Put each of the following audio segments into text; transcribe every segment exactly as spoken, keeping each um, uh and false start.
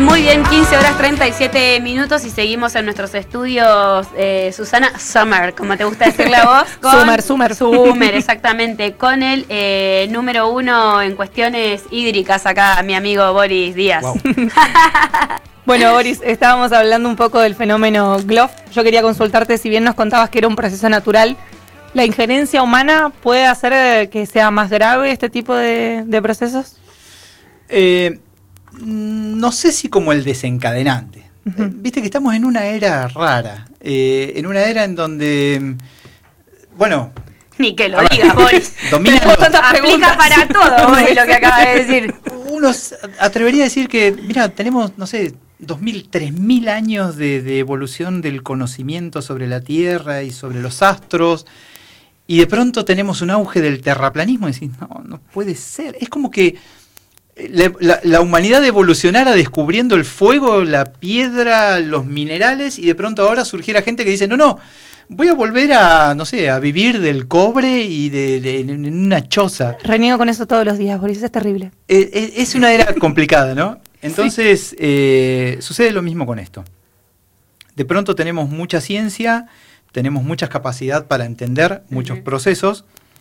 Muy bien, quince horas treinta y siete minutos y seguimos en nuestros estudios, eh, Susana Summer, como te gusta decirle a vos. Con Summer, Summer. Summer, exactamente, con el eh, número uno en cuestiones hídricas acá, mi amigo Boris Díaz. Wow. Bueno, Boris, estábamos hablando un poco del fenómeno G L O F. Yo quería consultarte, si bien nos contabas que era un proceso natural, ¿la injerencia humana puede hacer que sea más grave este tipo de, de procesos? Eh... No sé si como el desencadenante. Uh-huh. Eh, Viste que estamos en una era rara, eh, en una era en donde, bueno... Ni que lo digas, Boris. Domina los, aplica para todo, Boris, lo que acaba de decir. Uno atrevería a decir que, mira, tenemos, no sé, dos mil, tres mil años de, de evolución del conocimiento sobre la Tierra y sobre los astros, y de pronto tenemos un auge del terraplanismo y decís, no, no puede ser. Es como que La, la, la humanidad evolucionara descubriendo el fuego, la piedra, los minerales, y de pronto ahora surgiera gente que dice, no, no, voy a volver a, no sé, a vivir del cobre y de, de, de en una choza. Reniego con eso todos los días, Boris, es terrible. Es, es, es una era complicada, ¿no? Entonces, sí. eh, sucede lo mismo con esto. De pronto tenemos mucha ciencia, tenemos mucha capacidad para entender muchos uh-huh. procesos,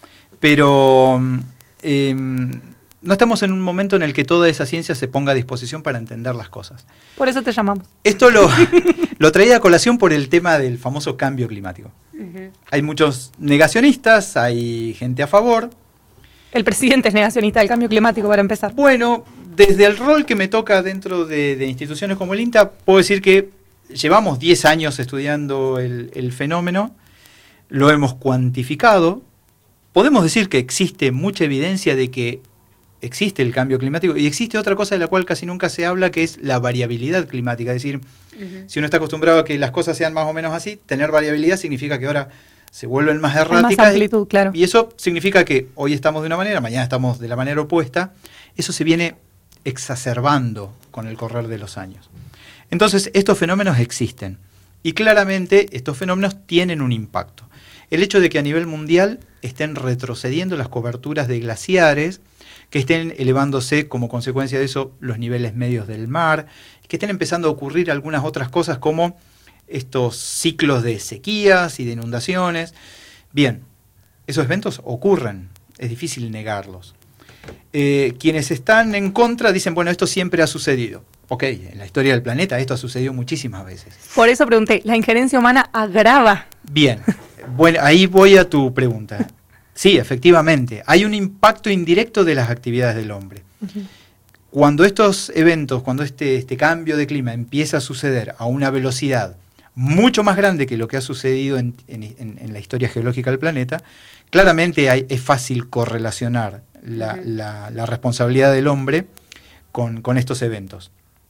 pero... Eh, no estamos en un momento en el que toda esa ciencia se ponga a disposición para entender las cosas. Por eso te llamamos. Esto lo, lo traía a colación por el tema del famoso cambio climático. Uh-huh. Hay muchos negacionistas, hay gente a favor. El presidente es negacionista del cambio climático, para empezar. Bueno, desde el rol que me toca dentro de, de instituciones como el INTA, puedo decir que llevamos diez años estudiando el, el fenómeno, lo hemos cuantificado. Podemos decir que existe mucha evidencia de que existe el cambio climático y existe otra cosa de la cual casi nunca se habla, que es la variabilidad climática. Es decir, uh-huh. si uno está acostumbrado a que las cosas sean más o menos así, tener variabilidad significa que ahora se vuelven más erráticas. Más amplitud, y, claro. y eso significa que hoy estamos de una manera, mañana estamos de la manera opuesta. Eso se viene exacerbando con el correr de los años. Entonces, estos fenómenos existen y claramente estos fenómenos tienen un impacto. El hecho de que a nivel mundial estén retrocediendo las coberturas de glaciares, que estén elevándose como consecuencia de eso los niveles medios del mar, que estén empezando a ocurrir algunas otras cosas como estos ciclos de sequías y de inundaciones. Bien, esos eventos ocurren, es difícil negarlos. Eh, quienes están en contra dicen, bueno, esto siempre ha sucedido. Ok, en la historia del planeta esto ha sucedido muchísimas veces. Por eso pregunté, ¿la injerencia humana agrava? Bien, bueno, ahí voy a tu pregunta. Sí, efectivamente, hay un impacto indirecto de las actividades del hombre. Uh-huh. Cuando estos eventos, cuando este, este cambio de clima empieza a suceder a una velocidad mucho más grande que lo que ha sucedido en, en, en la historia geológica del planeta, claramente hay, es fácil correlacionar la, uh-huh. la, la responsabilidad del hombre con, con estos eventos.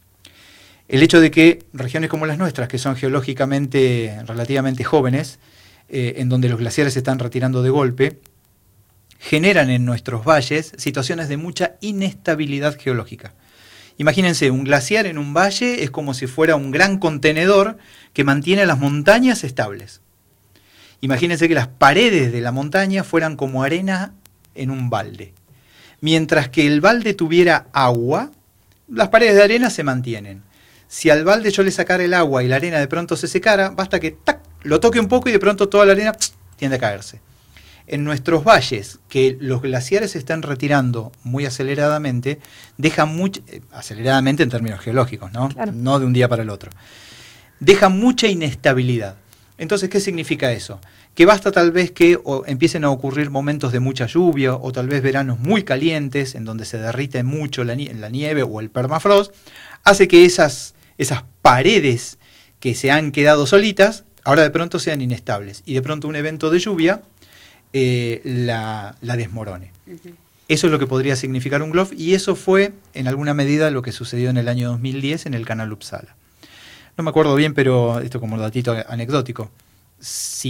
El hecho de que regiones como las nuestras, que son geológicamente relativamente jóvenes, eh, en donde los glaciares se están retirando de golpe, generan en nuestros valles situaciones de mucha inestabilidad geológica. Imagínense, un glaciar en un valle es como si fuera un gran contenedor que mantiene las montañas estables. Imagínense que las paredes de la montaña fueran como arena en un balde. Mientras que el balde tuviera agua, las paredes de arena se mantienen. Si al balde yo le sacara el agua y la arena de pronto se secara, basta que ¡tac!, lo toque un poco y de pronto toda la arena ¡pss!, tiende a caerse. En nuestros valles, que los glaciares se están retirando muy aceleradamente, deja mucho, eh, aceleradamente en términos geológicos, ¿no? Claro. No de un día para el otro. Deja mucha inestabilidad. Entonces, ¿qué significa eso? Que basta tal vez que o, empiecen a ocurrir momentos de mucha lluvia o tal vez veranos muy calientes en donde se derrite mucho la, la nieve o el permafrost, hace que esas, esas paredes que se han quedado solitas ahora de pronto sean inestables y de pronto un evento de lluvia eh, la, la desmorone. Uh-huh. Eso es lo que podría significar un G L O F y eso fue en alguna medida lo que sucedió en el año dos mil diez en el canal Uppsala. No me acuerdo bien, pero esto como datito anecdótico. Si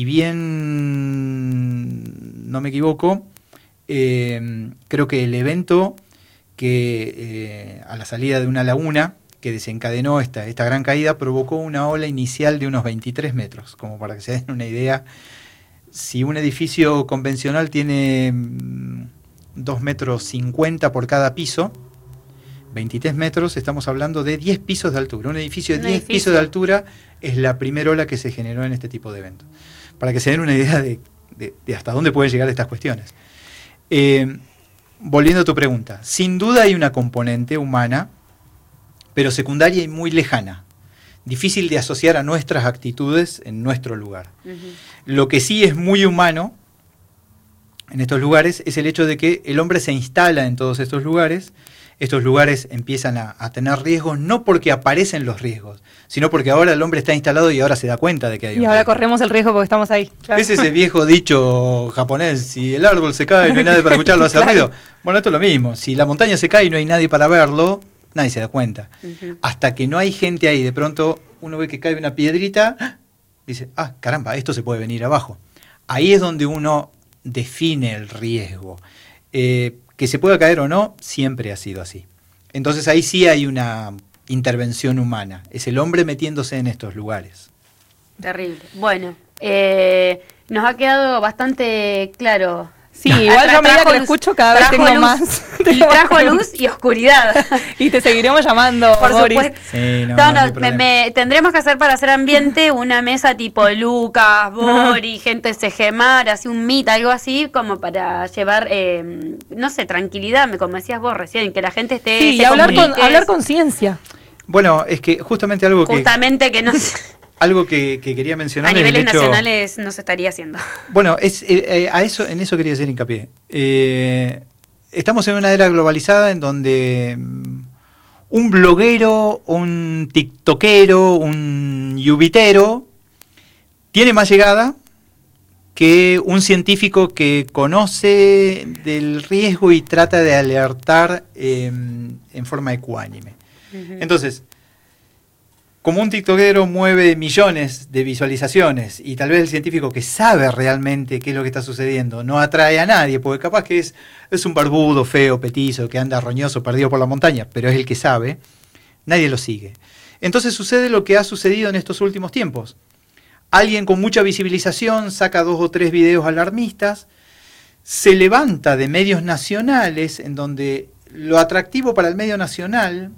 bien no me equivoco, eh, creo que el evento que eh, a la salida de una laguna que desencadenó esta, esta gran caída provocó una ola inicial de unos veintitrés metros, como para que se den una idea. Si un edificio convencional tiene dos metros cincuenta por cada piso, veintitrés metros, estamos hablando de diez pisos de altura. Un edificio de Un diez edificio. pisos de altura es la primera ola que se generó en este tipo de eventos. Para que se den una idea de, de, de hasta dónde pueden llegar estas cuestiones. Eh, volviendo a tu pregunta, sin duda hay una componente humana, pero secundaria y muy lejana. Difícil de asociar a nuestras actitudes en nuestro lugar. Uh-huh. Lo que sí es muy humano en estos lugares es el hecho de que el hombre se instala en todos estos lugares. Estos lugares empiezan a, a tener riesgos, no porque aparecen los riesgos, sino porque ahora el hombre está instalado y ahora se da cuenta de que hay Y un ahora riesgo. corremos el riesgo porque estamos ahí. Claro. Es ese viejo dicho japonés, si el árbol se cae y no hay nadie para escucharlo hacer Claro. ruido. Bueno, esto es lo mismo, si la montaña se cae y no hay nadie para verlo, nadie se da cuenta. Uh-huh. Hasta que no hay gente ahí, de pronto uno ve que cae una piedrita, dice, ah, caramba, esto se puede venir abajo. Ahí es donde uno define el riesgo. Eh, que se pueda caer o no, siempre ha sido así. Entonces ahí sí hay una intervención humana. Es el hombre metiéndose en estos lugares. Terrible. Bueno, eh, nos ha quedado bastante claro. Sí, Tra- igual yo a medida trajo que lo luz- escucho cada vez trajo tengo luz- más. Y tengo más trajo preguntas. luz y oscuridad. Y te seguiremos llamando, Por Boris. supuesto. Sí, no, No, no, no, no hay me- problema. me- tendremos que hacer para hacer ambiente una mesa tipo Lucas, Boris, gente Segemar, así un meet, algo así, como para llevar, eh, no sé, tranquilidad, me como decías vos recién, que la gente esté... Sí, y se hablar con, comunique, hablar con ciencia. Bueno, es que justamente algo que justamente que no sé, algo que, que quería mencionar a es el niveles hecho- nacionales no se estaría haciendo. Bueno, es, eh, eh, a eso, en eso quería hacer hincapié. Eh, estamos en una era globalizada en donde mm, un bloguero, un tiktokero, un yubitero tiene más llegada que un científico que conoce del riesgo y trata de alertar eh, en forma ecuánime. Ujú. Entonces, como un tiktokero mueve millones de visualizaciones y tal vez el científico que sabe realmente qué es lo que está sucediendo no atrae a nadie, porque capaz que es, es un barbudo, feo, petizo, que anda roñoso, perdido por la montaña, pero es el que sabe, nadie lo sigue. Entonces sucede lo que ha sucedido en estos últimos tiempos. Alguien con mucha visibilización saca dos o tres videos alarmistas, se levanta de medios nacionales en donde lo atractivo para el medio nacional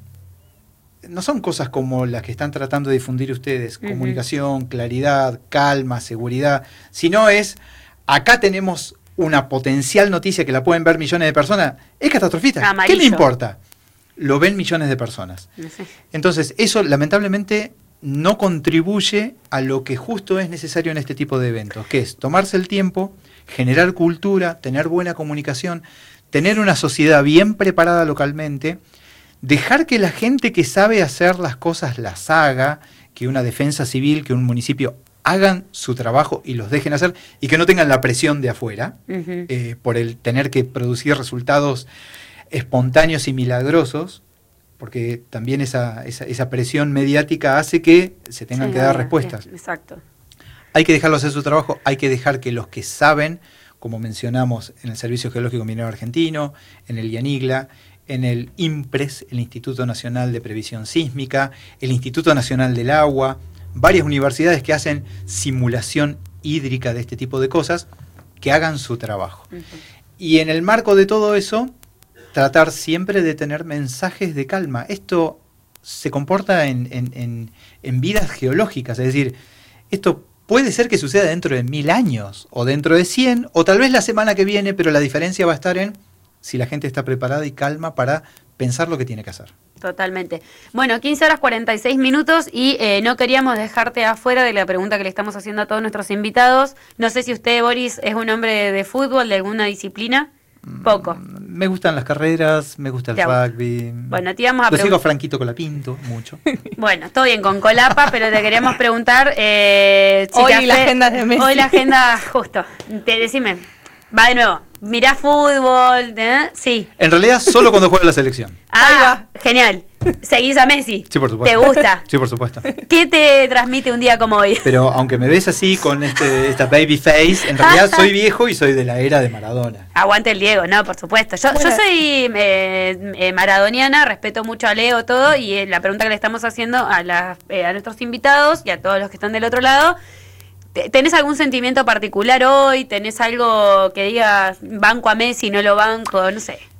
no son cosas como las que están tratando de difundir ustedes, Uh-huh. comunicación, claridad, calma, seguridad, sino es, acá tenemos una potencial noticia que la pueden ver millones de personas, es catastrofista, Amarillo. ¿qué me importa? Lo ven millones de personas. No sé. Entonces, eso lamentablemente no contribuye a lo que justo es necesario en este tipo de eventos, que es tomarse el tiempo, generar cultura, tener buena comunicación, tener una sociedad bien preparada localmente, dejar que la gente que sabe hacer las cosas las haga, que una defensa civil, que un municipio hagan su trabajo y los dejen hacer y que no tengan la presión de afuera Ujú. eh, por el tener que producir resultados espontáneos y milagrosos, porque también esa, esa, esa presión mediática hace que se tengan Sí, que dar obvio, respuestas. sí, exacto. Hay que dejarlos hacer su trabajo, hay que dejar que los que saben, como mencionamos en el Servicio Geológico Minero Argentino, en el IANIGLA, en el INPRES, el Instituto Nacional de Previsión Sísmica, el Instituto Nacional del Agua, varias universidades que hacen simulación hídrica de este tipo de cosas, que hagan su trabajo. Ujú. Y en el marco de todo eso, tratar siempre de tener mensajes de calma. Esto se comporta en, en, en, en vidas geológicas, es decir, esto puede ser que suceda dentro de mil años, o dentro de cien, o tal vez la semana que viene, pero la diferencia va a estar en si la gente está preparada y calma para pensar lo que tiene que hacer. Totalmente. Bueno, quince horas cuarenta y seis minutos y eh, no queríamos dejarte afuera de la pregunta que le estamos haciendo a todos nuestros invitados. No sé si usted, Boris, es un hombre de, de fútbol, de alguna disciplina. Poco. Me gustan las carreras, me gusta el Te hago- rugby. Bueno, te íbamos a Lo sigo a pregun- Franquito Colapinto, mucho. Bueno, todo bien con Colapa, pero te queríamos preguntar eh, si Hoy te la afe- agenda de Messi. Hoy la agenda, justo. Te decime, va de nuevo. ¿Mirás fútbol? ¿Eh? Sí. En realidad, solo cuando juega la selección. Ah, genial. ¿Seguís a Messi? Sí, por supuesto. ¿Te gusta? Sí, por supuesto. ¿Qué te transmite un día como hoy? Pero aunque me ves así con este, esta baby face, en realidad soy viejo y soy de la era de Maradona. Aguante el Diego, no, por supuesto. Yo, Bueno. yo soy eh, eh, maradoniana, respeto mucho a Leo todo y eh, la pregunta que le estamos haciendo a, las, eh, a nuestros invitados y a todos los que están del otro lado, te- ¿tenés algún sentimiento particular hoy? ¿Tenés algo que digas banco a Messi, no lo banco? No sé.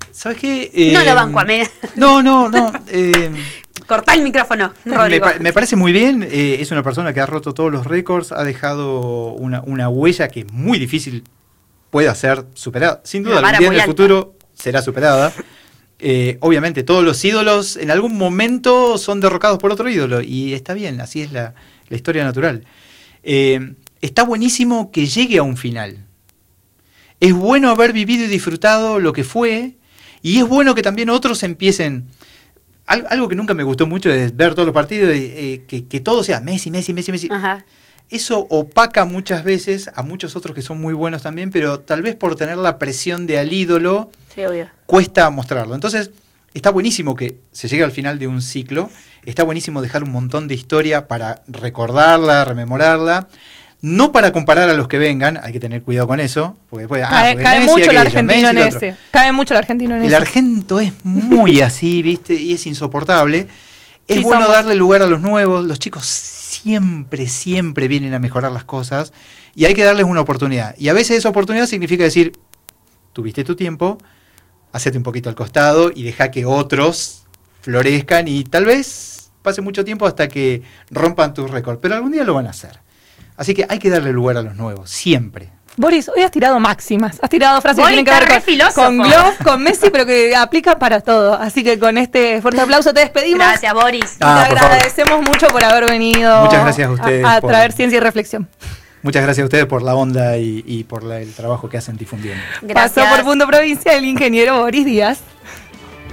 ¿Sabes qué? Eh, no lo banco a media. No, no, no. Eh, Cortá el micrófono, me, pa- me parece muy bien. Eh, es una persona que ha roto todos los récords, ha dejado una, una huella que es muy difícil pueda ser superada. Sin duda, algún día en el futuro será superada. Eh, obviamente, todos los ídolos en algún momento son derrocados por otro ídolo. Y está bien, así es la, la historia natural. Eh, está buenísimo que llegue a un final. Es bueno haber vivido y disfrutado lo que fue. Y es bueno que también otros empiecen. Algo que nunca me gustó mucho es ver todos los partidos, eh, que, que todo sea Messi, Messi, Messi, Messi. Ajá. Eso opaca muchas veces a muchos otros que son muy buenos también, pero tal vez por tener la presión de al ídolo, sí, obvio, cuesta mostrarlo. Entonces, está buenísimo que se llegue al final de un ciclo, está buenísimo dejar un montón de historia para recordarla, rememorarla. No para comparar a los que vengan, hay que tener cuidado con eso. Porque después, ah, cae porque cae Messi, mucho el aquello, argentino Messi, en el otro. ese. Cae mucho el argentino en El ese. argento es muy así, ¿viste? Y es insoportable. Es Sí, bueno somos. darle lugar a los nuevos. Los chicos siempre, siempre vienen a mejorar las cosas. Y hay que darles una oportunidad. Y a veces esa oportunidad significa decir, tuviste tu tiempo, hacete un poquito al costado y deja que otros florezcan. Y tal vez pase mucho tiempo hasta que rompan tus récords. Pero algún día lo van a hacer. Así que hay que darle lugar a los nuevos, siempre. Boris, hoy has tirado máximas, has tirado frases Boris que tienen que ver está re con, filósofo. con Glove, con Messi, pero que aplican para todo. Así que con este fuerte aplauso te despedimos. Gracias, Boris. Y Ah, te por favor. agradecemos mucho por haber venido Muchas gracias a ustedes a, a por- traer ciencia y reflexión. Muchas gracias a ustedes por la onda y, y por la- el trabajo que hacen difundiendo. Gracias. Pasó por Punto Provincia el ingeniero Boris Díaz.